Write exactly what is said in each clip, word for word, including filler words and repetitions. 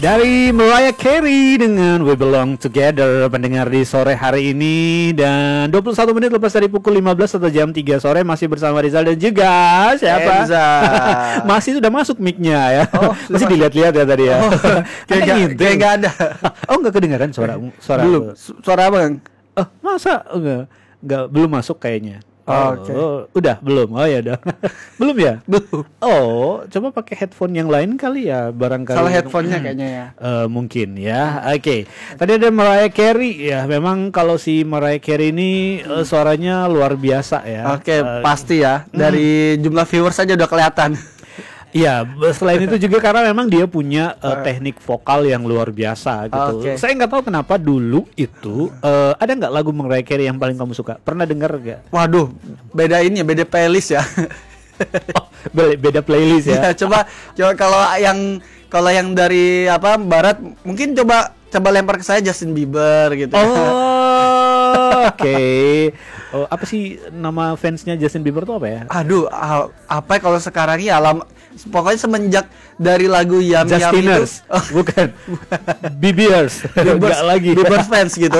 Dari Mariah Carey dengan We Belong Together, pendengar di sore hari ini. Dan dua puluh satu menit lepas dari pukul lima belas atau jam tiga sore, masih bersama Rizal dan juga siapa? Enza. Masih sudah masuk mic-nya ya. Oh, masih dilihat-lihat ya tadi ya. Oh, kayak gak, kayak gak ada. Oh, enggak kedengaran suara suara. Belum. Suara apa, Bang? Oh, masa enggak? Enggak, belum masuk kayaknya. Oh, Oh, oke. oh, udah belum. Oh ya udah. Belum ya? Belum. Oh, coba pakai headphone yang lain kali ya, barangkali. Salah headphone-nya kayaknya ya. Eh, mungkin ya. Oke. Tadi ada Mariah Carey ya. Memang kalau si Mariah Carey ini eh, suaranya luar biasa ya. Oke, Eh, pasti ya. Dari jumlah viewers aja udah kelihatan. Iya, selain itu juga karena memang dia punya uh, teknik vokal yang luar biasa gitu. Oke. Saya nggak tahu kenapa dulu itu uh, ada nggak lagu Mariah Carey yang paling kamu suka? Pernah dengar nggak? Waduh, beda ini ya, beda playlist ya. Oh, be- beda playlist ya. Ya, coba coba kalau yang kalau yang dari apa barat mungkin coba coba lempar ke saya Justin Bieber gitu. Oh, oke. Oh, apa sih nama fansnya Justin Bieber tuh apa ya? Aduh, ah, apa ya kalau sekarang ya alam pokoknya semenjak dari lagu Yam Yam itu. Justiners, Oh, bukan. Bibiers, Bieber's, enggak lagi. Bieber's fans gitu.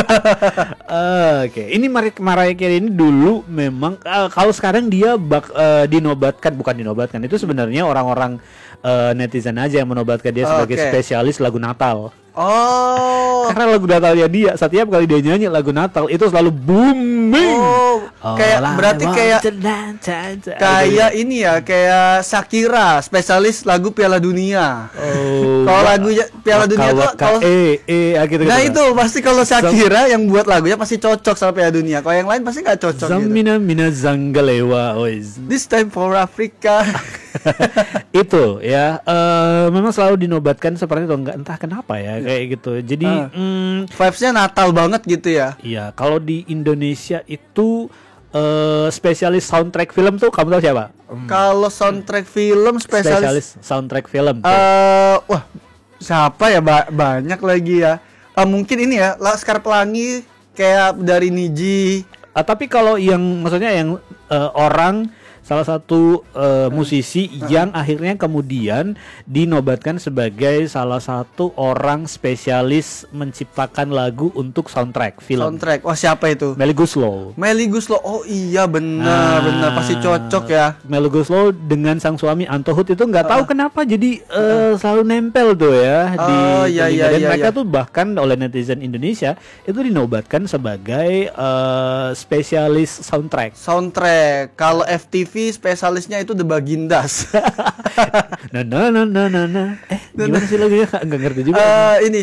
Oke, ini Mar- Mariah Carey ini dulu memang uh, kalau sekarang dia bak, uh, dinobatkan, bukan dinobatkan, itu sebenarnya orang-orang uh, netizen aja yang menobatkan dia sebagai Oke. spesialis lagu Natal. Oh. Karena lagu Natalnya dia, setiap kali dia nyanyi lagu Natal itu selalu booming. Oh, kayak berarti kayak kayak ini ya, kayak Shakira, spesialis lagu Piala Dunia. Oh, Kalau lagunya Piala Dunia tuh kalau eh eh gitu. nah itu pasti kalau Shakira yang buat lagunya pasti cocok sama Piala Dunia. Kalau yang lain pasti nggak cocok gitu. Zamina mina zanggalewa ois. This time for Africa. Itu ya eh, memang selalu dinobatkan seperti itu, enggak entah kenapa ya kayak gitu. Jadi Ah. mm, Vibes-nya Natal banget gitu ya. iya, kalau di Indonesia itu eh, spesialis soundtrack film tuh kamu tahu siapa? Kalau soundtrack film spesialis, Spesialis soundtrack film tuh. eh wah siapa ya ba- banyak lagi ya. Eh, mungkin ini ya Laskar Pelangi kayak dari Niji. Ah, tapi kalau yang maksudnya yang eh, orang salah satu uh, musisi yang akhirnya kemudian dinobatkan sebagai salah satu orang spesialis menciptakan lagu untuk soundtrack film. Soundtrack. Wah, siapa itu? Melly Goeslaw. Melly Goeslaw. Oh iya Ah, benar, benar pasti cocok ya. Melly Goeslaw dengan sang suami Anto Hood itu nggak tahu kenapa jadi uh, selalu nempel tuh ya di Oh, iya, telinga. iya, Dan iya, mereka iya. tuh bahkan oleh netizen Indonesia itu dinobatkan sebagai uh, spesialis soundtrack. Soundtrack. Kalau F T V spesialisnya itu The Bagindas. Nah, nah, nah, nah, nah, nah. Eh, gimana sih lagunya? Nggak ngerti juga. Eh ini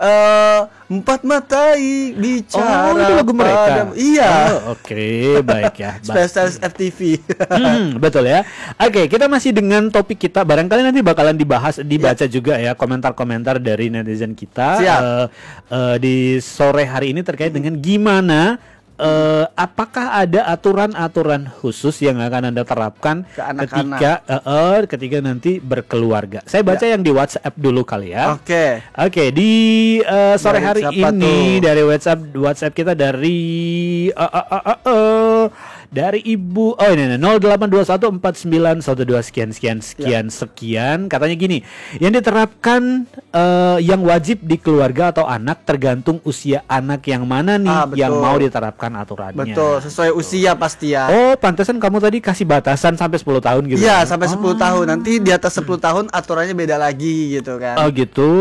eh empat matai bicara. Oh, itu lagu mereka. padamu. Iya. Oh, oke, baik ya. Baik. Spesialis F T V. Hmm, betul ya. Oke, kita masih dengan topik kita. Barangkali nanti bakalan dibahas, dibaca juga ya komentar-komentar dari netizen kita. Siap. Eh, eh, di sore hari ini terkait dengan gimana. eh, apakah ada aturan-aturan khusus yang akan Anda terapkan Ke anak-anak. ketika eh, eh, ketika nanti berkeluarga? Saya baca yang di WhatsApp dulu kali ya. Oke. Oke, di eh, sore Dari hari siapa ini tuh? dari WhatsApp WhatsApp kita dari eh, eh, eh, eh, eh, dari Ibu oh ini nih, nol delapan dua satu empat sembilan satu dua sekian sekian sekian sekian katanya gini, yang diterapkan eh, yang wajib di keluarga atau anak tergantung usia anak yang mana nih Ah, betul. yang mau diterapkan aturannya. Betul, sesuai usia pasti ya. Oh, pantesan kamu tadi kasih batasan sampai sepuluh tahun gitu. Iya, kan? sampai sepuluh tahun. Nanti di atas sepuluh tahun aturannya beda lagi gitu kan. Oh gitu.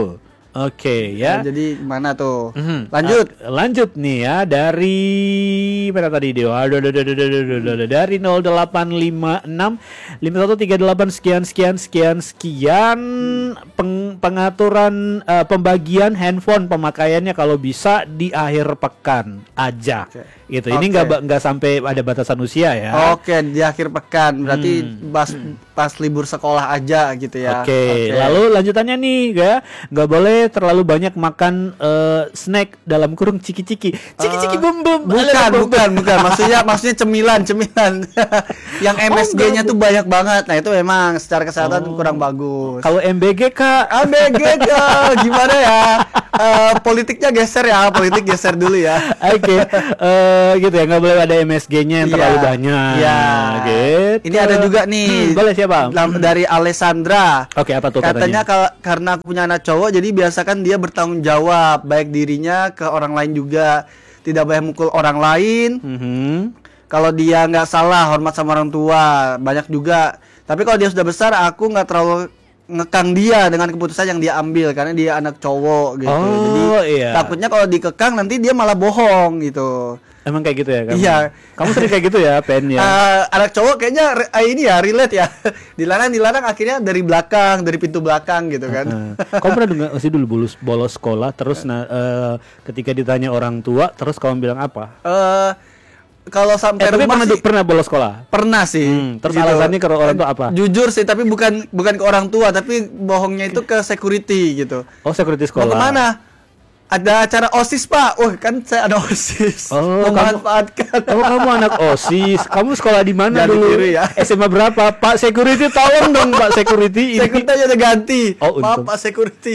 Oke ya. Nah, jadi mana tuh? Mhm. Lanjut. Ah, lanjut nih ya dari mana tadi dia? Aduh, aduh, aduh, aduh, aduh, aduh, aduh, aduh. Dari nol delapan lima enam lima satu tiga delapan sekian sekian sekian sekian peng- pengaturan eh, pembagian handphone pemakaiannya kalau bisa di akhir pekan aja. Oke. Gitu. Ini Oke. nggak ba- nggak sampai ada batasan usia ya. Oke, di akhir pekan. Berarti Hmm. pas pas libur sekolah aja gitu ya. Oke, lalu lanjutannya nih ya, nggak boleh terlalu banyak makan eh, snack dalam kurung ciki-ciki, ciki-ciki Eh, bum bum. Bukan, Alah, bum, bum. bukan, bukan. Maksudnya maksudnya cemilan, cemilan. Yang M S G-nya enggak, tuh banyak banget. Nah, itu memang secara kesehatan Oh. kurang bagus. Kalau M B G kak, A B G Kak, gimana ya? Eh, politiknya geser ya, politik geser dulu ya. oke, eh, uh, gitu ya, nggak boleh ada M S G-nya yang Iya. terlalu banyak. Iya. Gitu. Ini ada juga nih. Hmm, boleh siapa? Lam- Dari Alessandra. Oke, apa tuh Katanya katanya? kal- karena aku punya anak cowok, jadi biasakan dia bertanggung jawab baik dirinya ke orang lain juga. Tidak boleh mukul orang lain. Mhm. Kalau dia nggak salah, hormat sama orang tua. Banyak juga. Tapi kalau dia sudah besar, aku nggak terlalu ngekang dia dengan keputusan yang dia ambil karena dia anak cowok gitu. Oh, Jadi iya. takutnya kalau dikekang nanti dia malah bohong gitu. Emang kayak gitu ya kamu? Iya. Kamu sering kayak gitu ya, Pen ya? Eh, anak cowok kayaknya re- eh, ini ya relate ya. Dilarang-dilarang akhirnya dari belakang, dari pintu belakang gitu kan. Heeh. Kamu pernah dengar sih dulu bolos, bolos sekolah terus nah, eh, ketika ditanya orang tua terus kamu bilang apa? Eh kalau sampai Eh, tapi rumah pernah sih pernah bolos sekolah? pernah sih. Hmm, terus Gitu. alasannya ke orang tua apa? Jujur sih, tapi bukan bukan ke orang tua, tapi bohongnya itu ke security gitu. Oh, security Mau sekolah. kemana? Ada acara OSIS pak. Wah kan saya ada OSIS. Oh, Memanfaatkan. Oh, kamu anak OSIS. Kamu sekolah di mana Jangan dulu? ditiru ya. S M A berapa? Pak Security, tolong dong Pak Security. Ini Security udah ganti. Oh, Maaf untung. pak security.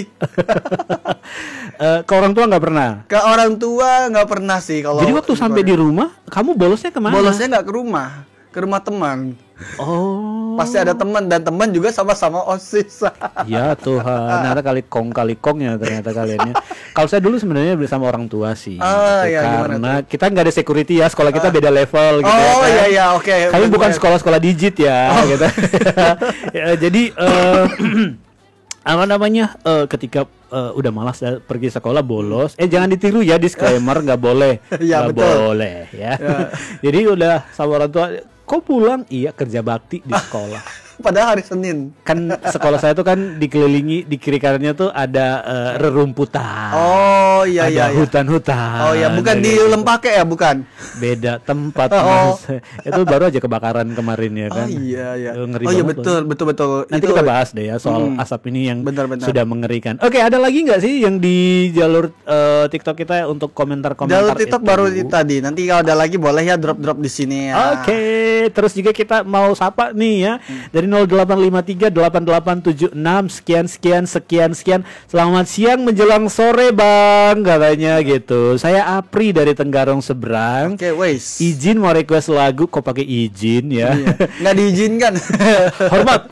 Eh, ke orang tua nggak pernah. Ke orang tua nggak pernah sih kalau. Jadi waktu sampai di rumah, kamu bolosnya kemana? bolosnya nggak ke rumah, ke rumah teman. Oh. Pasti ada teman dan teman juga sama-sama OSIS. Ya Tuhan, ternyata kali kong kali kongnya ternyata kalian ya. Kalau saya dulu sebenarnya bersama orang tua sih, Ah, gitu. iya, gimana karena kita nggak ada security ya, sekolah kita beda level gitu ya. Oh kan. iya iya oke. Kami Bener. bukan sekolah-sekolah digit ya, gitu. Ya, jadi eh, apa namanya eh, ketika eh, udah malas ya, pergi sekolah bolos, eh jangan ditiru ya, disclaimer nggak boleh, Iya, nggak betul. boleh ya. Ya. Jadi udah sama orang tua, kok pulang? Iya kerja bakti di sekolah. Padahal hari Senin. Kan sekolah saya tuh kan dikelilingi di kiri kanannya tuh ada eh, rerumputan. Oh iya ada iya. iya. hutan-hutan. Oh iya, bukan di kayak gitu. Lempake ya, bukan? Beda tempat. Oh. Mas. Itu baru aja kebakaran kemarin ya kan. Oh iya iya. Eh, ngeri Oh iya banget betul loh. betul betul. Nanti Itu kita bahas deh ya soal Hmm. asap ini yang Benar-benar. sudah mengerikan. Oke, ada lagi nggak sih yang di jalur eh, TikTok kita untuk komentar-komentar jalur TikTok itu? baru di- tadi. Nanti kalau ada lagi boleh ya drop-drop di sini ya. Oke, terus juga kita mau sapa nih ya Hmm. dari nol delapan lima tiga delapan delapan tujuh enam sekian sekian sekian sekian. Selamat siang menjelang sore Bang katanya gitu. Saya Apri dari Tenggarong seberang. Oke, wes. Izin mau request lagu, kok pakai izin ya? Iya. Nggak diizinkan. Hormat.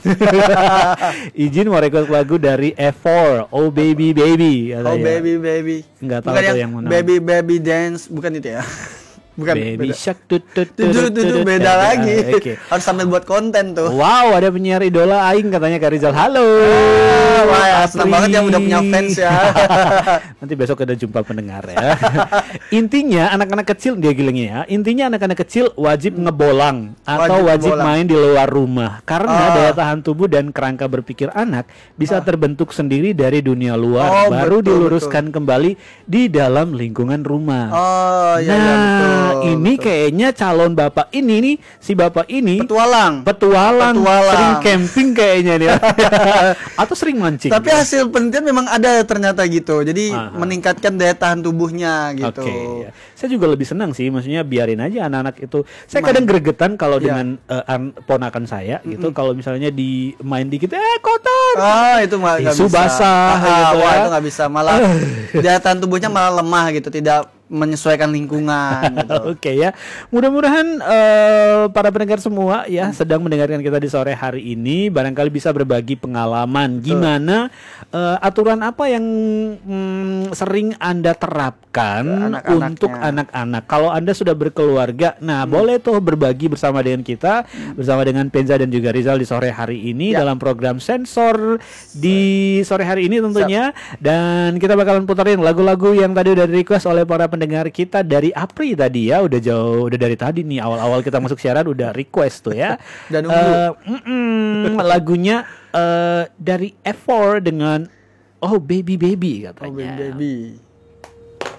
Izin mau request lagu dari F four, Oh Baby Baby. Oh katanya. baby baby. Nggak tahu Bukan tuh yang, yang mana. baby baby dance, bukan itu ya? Bukan. Baby beda. Shark tut tut Itu tut itu, itu tut. beda Eh, lagi. Oke. Harus sambil buat konten tuh. Wow, ada penyiar idola aing katanya Kak Rizal. Halo. Ah, wah, ya, senang Apri. banget ya udah punya fans ya. Nanti besok ada jumpa pendengar ya. Intinya anak-anak kecil dia gilingnya ya. Intinya anak-anak kecil wajib ngebolang atau Wajib wajib ngebolang. main di luar rumah karena Ah. daya tahan tubuh dan kerangka berpikir anak bisa terbentuk sendiri dari dunia Oh, luar baru betul, diluruskan kembali di dalam lingkungan rumah. Oh iya nah, iya betul. ini betul. kayaknya calon bapak ini nih, si bapak ini petualang. petualang, Petualang. sering camping kayaknya nih. Atau sering mancing. Tapi hasil penelitian memang ada ternyata gitu. Jadi Aha. meningkatkan daya tahan tubuhnya gitu. Oke, ya. Saya juga lebih senang sih, maksudnya biarin aja anak-anak itu. Saya Main. kadang gregetan kalau Iya. dengan eh, an- ponakan saya gitu, kalau misalnya di main dikit, eh kotor. Ah itu mah nggak Tisu bisa. basah Ah, gitu wah ya. itu nggak bisa, malah daya tahan tubuhnya malah lemah gitu, tidak menyesuaikan lingkungan gitu. Oke ya, mudah-mudahan eh, para pendengar semua ya sedang mendengarkan kita di sore hari ini barangkali bisa berbagi pengalaman gimana eh, aturan apa yang mm, sering Anda terapkan Ke anak-anaknya. untuk anak-anak. Kalau Anda sudah berkeluarga, nah boleh tuh berbagi bersama dengan kita, bersama dengan Penza dan juga Rizal di sore hari ini Ya. dalam program Sensor di sore hari ini tentunya. Dan kita bakalan puterin lagu-lagu yang tadi udah di request oleh para pendengar kita dari Apri tadi ya, udah jauh udah dari tadi nih awal-awal kita masuk siaran udah request tuh ya. Dan nunggu. Eh, mm-mm, lagunya eh, dari F four dengan Oh Baby Baby katanya. Oh baby baby.